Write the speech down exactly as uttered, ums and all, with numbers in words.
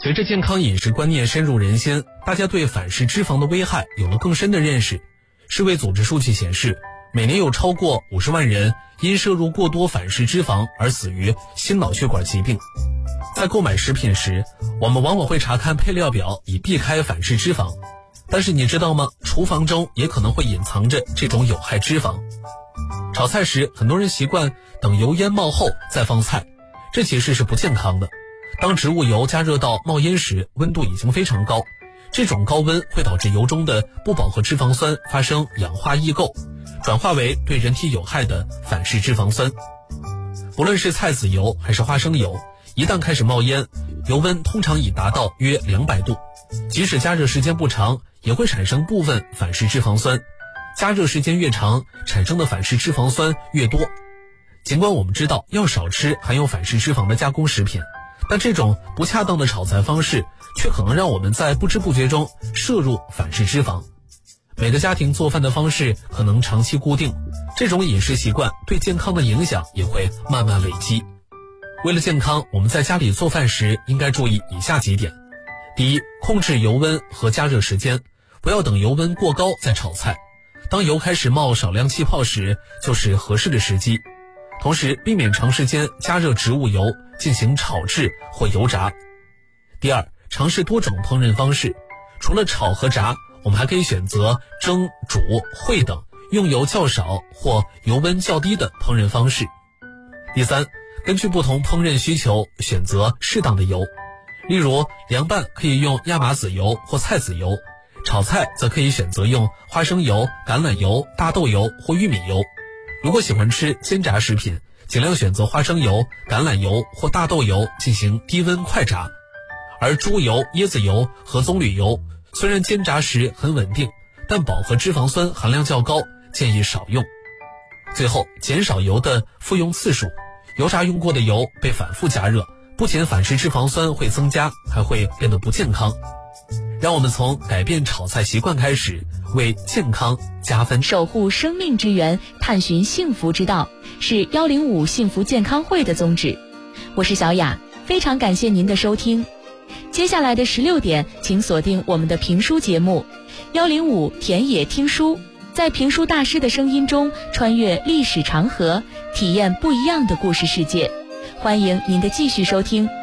随着健康饮食观念深入人心，大家对反式脂肪的危害有了更深的认识。世卫组织数据显示，每年有超过五十万人因摄入过多反式脂肪而死于心脑血管疾病。在购买食品时，我们往往会查看配料表以避开反式脂肪，但是你知道吗？厨房中也可能会隐藏着这种有害脂肪。炒菜时，很多人习惯等油烟冒后再放菜，这其实是不健康的。当植物油加热到冒烟时，温度已经非常高，这种高温会导致油中的不饱和脂肪酸发生氧化异构，转化为对人体有害的反式脂肪酸。不论是菜籽油还是花生油，一旦开始冒烟，油温通常已达到约两百度，即使加热时间不长，也会产生部分反式脂肪酸。加热时间越长，产生的反式脂肪酸越多。尽管我们知道要少吃含有反式脂肪的加工食品，但这种不恰当的炒菜方式却可能让我们在不知不觉中摄入反式脂肪。每个家庭做饭的方式可能长期固定，这种饮食习惯对健康的影响也会慢慢累积。为了健康，我们在家里做饭时应该注意以下几点。第一，控制油温和加热时间，不要等油温过高再炒菜。当油开始冒少量气泡时，就是合适的时机。同时，避免长时间加热植物油进行炒制或油炸。第二，尝试多种烹饪方式，除了炒和炸，我们还可以选择蒸、煮、烩等用油较少或油温较低的烹饪方式。第三，根据不同烹饪需求选择适当的油，例如凉拌可以用亚麻籽油或菜籽油，炒菜则可以选择用花生油、橄榄油、大豆油或玉米油。如果喜欢吃煎炸食品，尽量选择花生油、橄榄油或大豆油进行低温快炸。而猪油、椰子油和棕榈油虽然煎炸时很稳定，但饱和脂肪酸含量较高，建议少用。最后，减少油的复用次数，油炸用过的油被反复加热，不仅反式脂肪酸会增加，还会变得不健康。让我们从改变炒菜习惯开始，为健康加分。 守护生命之源，探寻幸福之道，是一零五幸福健康会的宗旨。我是小雅，非常感谢您的收听。接下来的十六点，请锁定我们的评书节目一零五田野听书，在评书大师的声音中穿越历史长河，体验不一样的故事世界。欢迎您的继续收听。